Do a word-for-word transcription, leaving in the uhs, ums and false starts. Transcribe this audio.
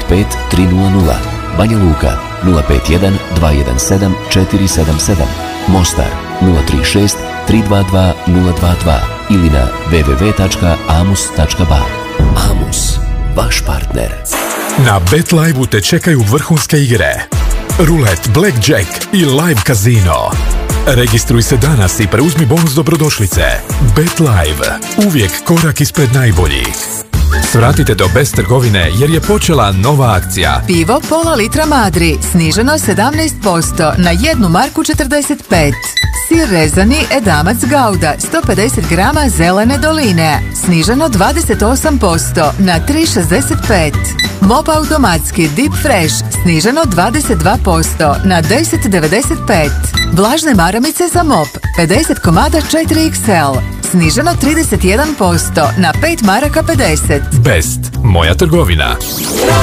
pet tri nula nula. Banja Luka nula pet jedan dva jedan sedam četiri sedam sedam. Mostar nula tri šest tri dva dva nula dva dva ili na w w w tačka amus tačka ba. Amus, vaš partner. Na BetLive-u te čekaju vrhunske igre. Rulet, Blackjack i Live Casino. Registruj se danas i preuzmi bonus dobrodošlice. BetLive. Uvijek korak ispred najboljih. Svratite do Best trgovine jer je počela nova akcija. Pivo pola litra Madri, sniženo sedamnaest posto na jednu marku četrdeset pet. Sir rezani Edamac Gouda, sto pedeset grama zelene doline, sniženo dvadeset osam posto na tri šezdeset pet. Mop automatski Deep Fresh, sniženo dvadeset dva posto na deset devedeset pet. Vlažne maramice za mop, pedeset komada četiri iks el, sniženo trideset jedan posto na pet maraka pedeset. Best, moja trgovina.